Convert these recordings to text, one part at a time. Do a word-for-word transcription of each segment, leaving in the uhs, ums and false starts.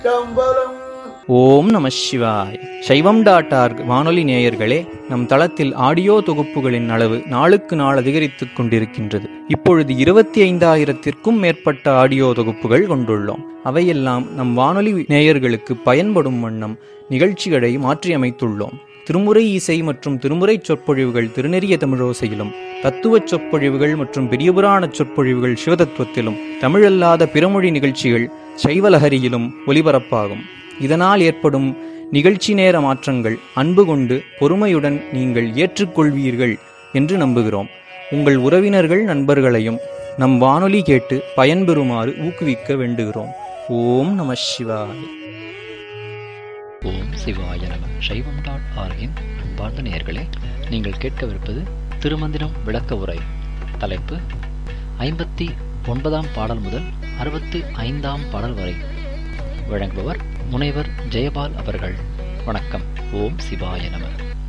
கம்பலம். ஓம் நம சிவாய். சைவம் டாட் ஆர்க் வானொலி நேயர்களே, நம் தளத்தில் ஆடியோ தொகுப்புகளின் அளவு நாளுக்கு நாள் அதிகரித்துக் கொண்டிருக்கின்றது. இப்பொழுது இருபத்தி ஐந்தாயிரத்திற்கும் மேற்பட்ட ஆடியோ தொகுப்புகள் கொண்டுள்ளோம். அவையெல்லாம் நம் வானொலி நேயர்களுக்கு பயன்படும் வண்ணம் நிகழ்ச்சிகளை மாற்றியமைத்துள்ளோம். திருமுறை இசை மற்றும் திருமுறை சொற்பொழிவுகள் திருநெறிய தமிழோசையிலும், தத்துவச் சொற்பொழிவுகள் மற்றும் பெரியபுராண சொற்பொழிவுகள் சிவதத்துவத்திலும், தமிழல்லாத பிறமொழி நிகழ்ச்சிகள் சைவலஹரியிலும் ஒலிபரப்பாகும். இதனால் ஏற்படும் நிகழ்ச்சி நேர மாற்றங்கள் அன்பு கொண்டு பொறுமையுடன் நீங்கள் ஏற்றுக்கொள்வீர்கள் என்று நம்புகிறோம். உங்கள் உறவினர்கள் நண்பர்களையும் நம் வானொலி கேட்டு பயன்பெறுமாறு ஊக்குவிக்க வேண்டுகிறோம். ஓம் நம சிவாய். ஓம் சிவாய நம. சைவம் டாட் ஆர்கின் அன்பார்ந்த நேயர்களே, நீங்கள் கேட்கவிருப்பது திருமந்திரம் விளக்க உரை. தலைப்பு ஐம்பத்தி ஒன்பதாம் பாடல் முதல் அறுபத்து ஐந்தாம் பாடல் வரை. வழங்குபவர் முனைவர் ஜெயபால் அவர்கள். வணக்கம். ஓம் சிவாய நம.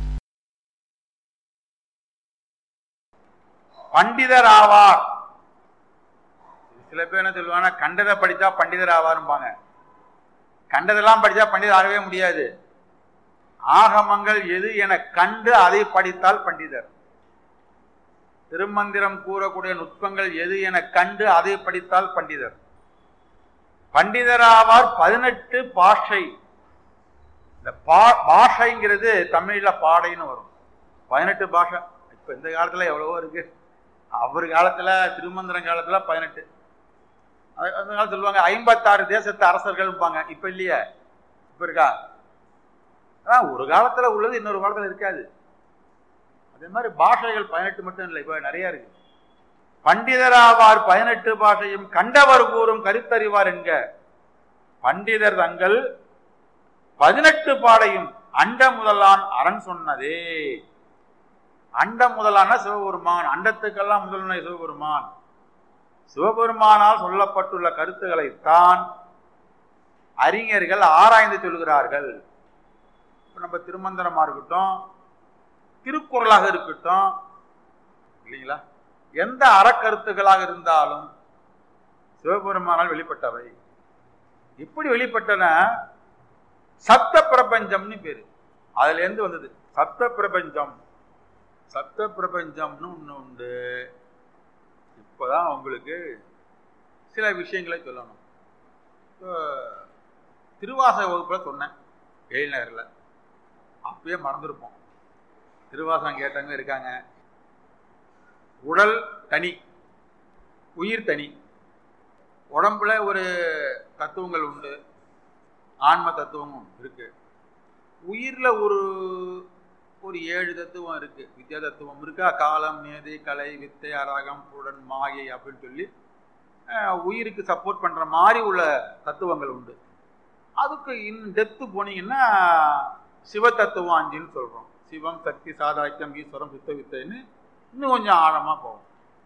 பண்டிதர் ஆவார். சில பேர் என்ன சொல்லுவாங்க, கண்டதை படித்தா பண்டிதர் ஆவார்பாங்க. கண்டதெல்லாம் படித்தா பண்டிதர் ஆகவே முடியாது. ஆகமங்கள் எது என கண்டு அதை படித்தால் பண்டிதர். திருமந்திரம் கூறக்கூடிய நுட்பங்கள் எது என கண்டு அதை படித்தால் பண்டிதர். பண்டிதராவார் பதினெட்டு பாஷை. இந்த பாஷைங்கிறது தமிழ்ல பாடைன்னு வரும். பதினெட்டு பாஷை. இப்ப இந்த காலத்துல எவ்வளவோ இருக்கு. அவர் காலத்துல திருமந்திரம் காலத்துல பதினெட்டு. அந்த காலத்துல சொல்லுவாங்க ஐம்பத்தாறு தேசத்து அரசர்கள் இருப்பாங்க. இப்ப இல்லையே. இப்ப இருக்கா? அதான் ஒரு காலத்துல உள்ளது இன்னொரு காலத்துல இருக்காது. அதே மாதிரி பாஷைகள் பதினெட்டு மட்டும் இல்லை, இப்ப நிறைய இருக்கு. பண்டிதராவார் பதினெட்டு பாஷையும் கண்டவர் கூறும் கருத்தறிவார் என்க. பண்டிதர் தங்கள் பதினெட்டு பாடையும் அண்ட முதலான் அரண் சொன்னதே. அண்ட முதலான சிவபெருமான், அண்டத்துக்கெல்லாம் முதல்வனை சிவபெருமான். சிவபெருமானால் சொல்லப்பட்டுள்ள கருத்துக்களை தான் அறிஞர்கள் ஆராய்ந்து சொல்கிறார்கள். இப்ப நம்ம திருமந்திரமா இருக்கட்டும், திருக்குறளாக இருக்கட்டும், இல்லைங்களா, எந்த அறக்கருத்துக்களாக இருந்தாலும் சிவபெருமானால் வெளிப்பட்டவை. இப்படி வெளிப்பட்டன சப்த பிரபஞ்சம்னு பேரு. அதுல இருந்து வந்தது சப்த பிரபஞ்சம். சப்த பிரபஞ்சம்னு ஒண்ணு உண்டு. இப்பதான் உங்களுக்கு சில விஷயங்களை சொல்லணும். திருவாசக வகுப்புல சொன்னேன் எழில்நகர்ல. அப்பயே மறந்துருப்போம். திருவாசகம் கேட்டவங்க இருக்காங்க. உடல் தனி, உயிர் தனி. உடம்புல ஒரு தத்துவங்கள் உண்டு, ஆன்ம தத்துவமும் இருக்கு. உயிர்ல ஒரு ஒரு ஏழு தத்துவம் இருக்கு. வித்யா தத்துவம் இருக்கா, காலம், நேதி, கலை, வித்தை, அராகம், புடன், மாயை அப்படின்னு சொல்லி உயிருக்கு சப்போர்ட் பண்ற மாதிரி உள்ள தத்துவங்கள் உண்டு. அதுக்கு இன் டெப்த்து போனீங்கன்னா சிவ தத்துவம் அஞ்சுன்னு சொல்றோம். சிவம், சக்தி, சாதாக்கியம், ஈஸ்வரம், சித்த வித்தைன்னு இன்னும் கொஞ்சம் ஆழமா போகும்.